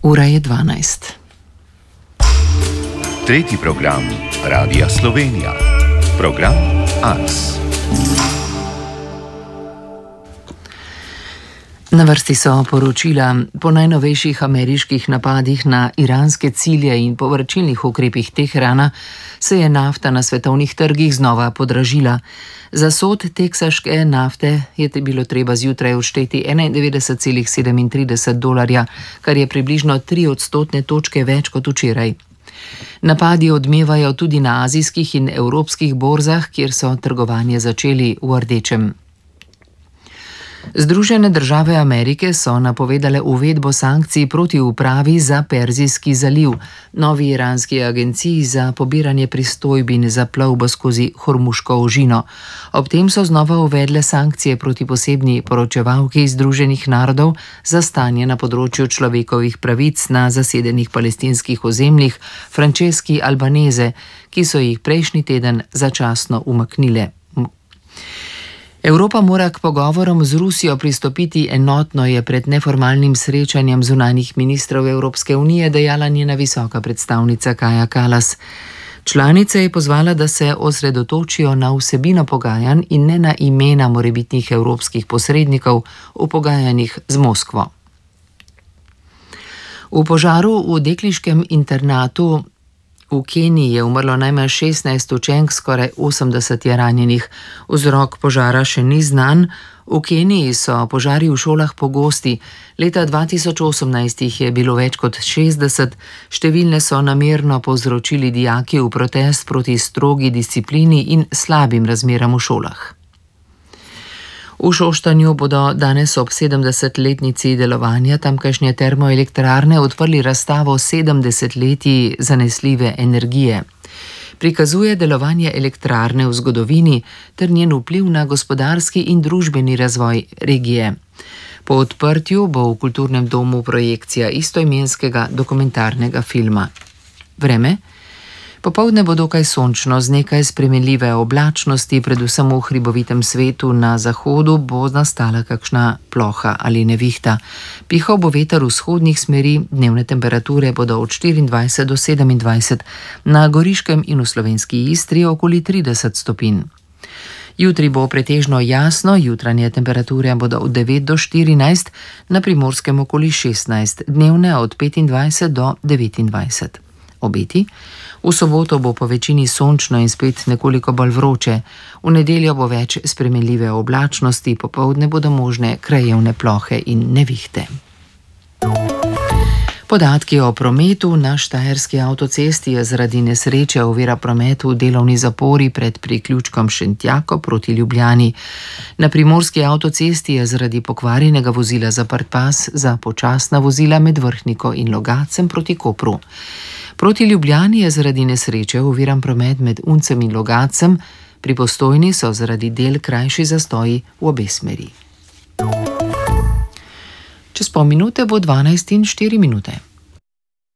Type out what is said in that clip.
Ura je 12. Tretji program Radia Slovenija. Program Ars. Na vrsti so poročila. Po najnovejših ameriških napadih na iranske cilje in po vračilnih ukrepih Teherana se je nafta na svetovnih trgih znova podražila. Za sod teksaške nafte je bilo treba zjutraj odšteti $91,37, kar je približno 3 odstotne točke več kot včeraj. Napadi odmevajo tudi na azijskih in evropskih borzah, kjer so trgovanje začeli v rdečem. Združene države Amerike so napovedale uvedbo sankcij proti upravi za Perzijski zaliv, novi iranski agenciji za pobiranje pristojbin za plovbo skozi Hormuško ožino. Ob tem so znova uvedle sankcije proti posebni poročevalki Združenih narodov za stanje na področju človekovih pravic na zasedenih palestinskih ozemljih Franceschi Albanese, ki so jih prejšnji teden začasno umaknile. Evropa mora k pogovorom z Rusijo pristopiti enotno, je pred neformalnim srečanjem zunanjih ministrov Evropske unije dejala njena visoka predstavnica Kaja Kallas. Članice je pozvala, da se osredotočijo na vsebino pogajanj in ne na imena morebitnih evropskih posrednikov v pogajanjih z Moskvo. V požaru v dekliškem internatu v Keniji je umrlo najmanj 16 učenk, skoraj 80 je ranjenih. Vzrok požara še ni znan. V Keniji so požari v šolah pogosti. Leta 2018 jih je bilo več kot 60, številne so namerno povzročili dijaki v protest proti strogi disciplini in slabim razmeram v šolah. V Šoštanju bodo danes ob 70-letnici delovanja tamkajšnje termoelektrarne odprli razstavo 70 letij zanesljive energije. Prikazuje delovanje elektrarne v zgodovini ter njen vpliv na gospodarski in družbeni razvoj regije. Po odprtju bo v kulturnem domu projekcija istoimenskega dokumentarnega filma. Vreme? Popoldne bo dokaj sončno z nekaj spremenljive oblačnosti, predvsem v hribovitem svetu na zahodu bo nastala kakšna ploha ali nevihta. Pihal bo veter vzhodnih smeri, dnevne temperature bodo od 24 do 27, na Goriškem in v slovenski Istri okoli 30 stopinj. Jutri bo pretežno jasno, jutranje temperature bodo od 9 do 14, na Primorskem okoli 16, dnevne od 25 do 29. Obeti? V soboto bo po večini sončno in spet nekoliko bolj vroče. V nedeljo bo več spremenljive oblačnosti, popoldne bodo možne krajevne plohe in nevihte. Podatki o prometu. Na štajerski avtocesti je zaradi nesreče ovira prometu delovni zapori pred priključkom Šentjako proti Ljubljani. Na primorski avtocesti je zaradi pokvarjenega vozila zaprt pas za počasna vozila med Vrhniko in Logatcem proti Kopru. Proti Ljubljani je zaradi nesreče oviran promet med Uncem in Logatcem, pri Postojni so zaradi del krajši zastoji v obe smeri. Čez pol minute bo 12:04.